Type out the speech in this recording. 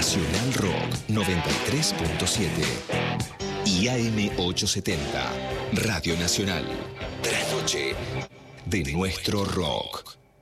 Nacional Rock 93.7 y AM 870, Radio Nacional. Trasnoche de nuestro rock.